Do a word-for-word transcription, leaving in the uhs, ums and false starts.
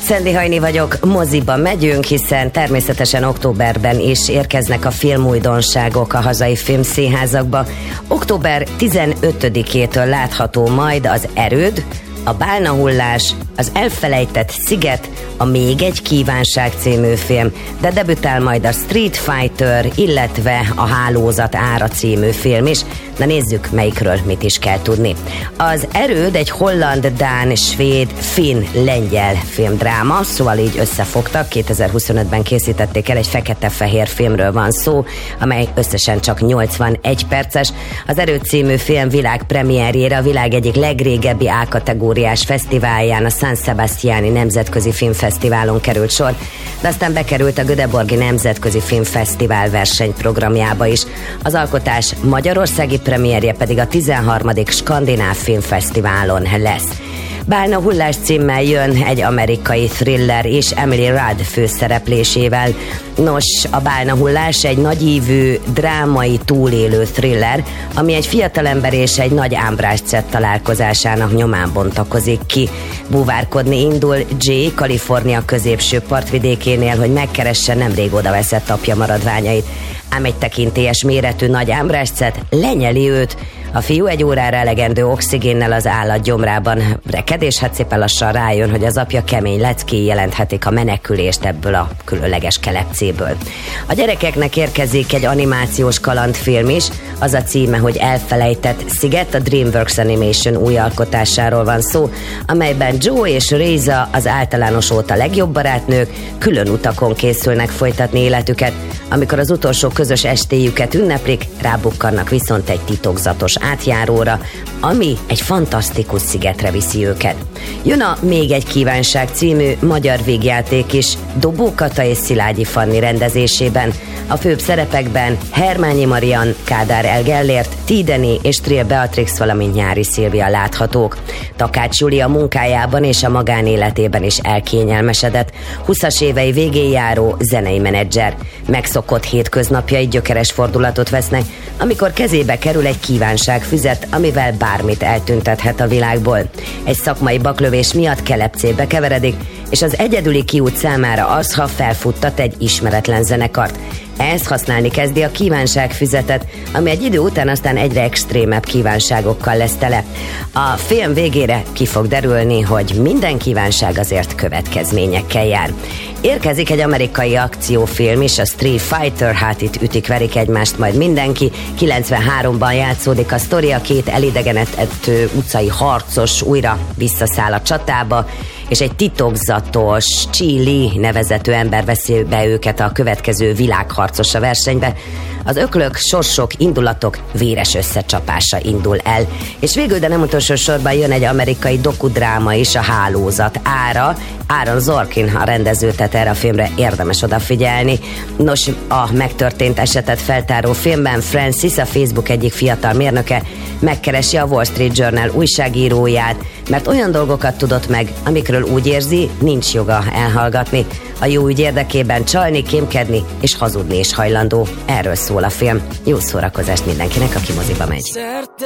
Szendi Hajni vagyok, moziba megyünk, hiszen természetesen októberben is érkeznek a filmújdonságok a hazai filmszínházakba. október tizenötödikétől látható majd az Erőd, a Bálnahullás, az Elfelejtett sziget, a Még egy kívánság című film, de debütál majd a Street Fighter, illetve a Hálózat ára című film is. Na nézzük, melyikről mit is kell tudni. Az Erőd egy holland, dán, svéd, finn, lengyel filmdráma, szóval így összefogtak. kétezer-huszonötben készítették el, egy fekete-fehér filmről van szó, amely összesen csak nyolcvanegy perces. Az Erőd című film világpremierjére a világ egyik legrégebbi A-kategóriás fesztiválján, a San Sebastiani Nemzetközi Filmfesztiválon került sor, de aztán bekerült a Göteborgi Nemzetközi Filmfesztivál versenyprogramjába is. Az alkotás magyarországi premierje pedig a tizenharmadik Skandináv Filmfesztiválon lesz. Bálnahullás címmel jön egy amerikai thriller és Emily Rudd főszereplésével. Nos, a Bálnahullás egy nagyívű, drámai túlélő thriller, ami egy fiatalember és egy nagy ámbrászcett találkozásának nyomán bontakozik ki. Búvárkodni indul Jay Kalifornia középső partvidékénél, hogy megkeresse nemrég odaveszett apja maradványait. Ám egy tekintélyes méretű nagy ámbrászcett lenyeli őt. A fiú egy órára elegendő oxigénnel az állat gyomrában reked, és hát szépen lassan rájön, hogy az apja kemény leckéi jelenthetik a menekülést ebből a különleges kelepcéből. A gyerekeknek érkezik egy animációs kalandfilm is, az a címe, hogy Elfelejtett sziget, a DreamWorks Animation új alkotásáról van szó, amelyben Joe és Reza, az általános óta legjobb barátnők, külön utakon készülnek folytatni életüket. Amikor az utolsó közös estéjüket ünneplik, rábukkannak viszont egy titokzatos átjáróra, ami egy fantasztikus szigetre viszi őket. Jön a Még egy kívánság című magyar végjáték is, Dobó Kata és Szilágyi Fanni rendezésében. A főbb szerepekben Hermányi Marian, Kádár El Gellért, Tideni és Trill Beatrix, valamint Nyári Szilvia láthatók. Takács Júlia munkájában és a magánéletében is elkényelmesedett. húszas évei végén járó zenei menedzser. Megszokott hétköznapjai gyökeres fordulatot vesznek, amikor kezébe kerül egy kívánságfüzet, amivel bármit eltüntethet a világból. Egy szakmai baklövés miatt kelepcébe keveredik, és az egyedüli kiút számára az, ha felfuttat egy ismeretlen zenekart. Ehhez használni kezdi a kívánságfüzetet, ami egy idő után aztán egyre extrémebb kívánságokkal lesz tele. A film végére ki fog derülni, hogy minden kívánság azért következményekkel jár. Érkezik egy amerikai akciófilm is, a Street Fighter, hát itt ütik-verik egymást majd mindenki. kilencvenháromban játszódik a sztori, a két elidegenedett utcai harcos újra visszaszáll a csatába, és egy titokzatos Chili nevezetű ember veszi be őket a következő világharcosa versenybe. Az öklök, sorsok, indulatok véres összecsapása indul el. És végül, de nem utolsó sorban jön egy amerikai dokudráma is, a Hálózat ára. Aaron Sorkin a rendező, tehát erre a filmre érdemes odafigyelni. Nos, a megtörtént esetet feltáró filmben Francis, a Facebook egyik fiatal mérnöke, megkeresi a Wall Street Journal újságíróját, mert olyan dolgokat tudott meg, amikről úgy érzi, nincs joga elhallgatni. A jó ügy érdekében csalni, kémkedni és hazudni is hajlandó. Erről szól a film. Jó szórakozást mindenkinek, aki moziba megy.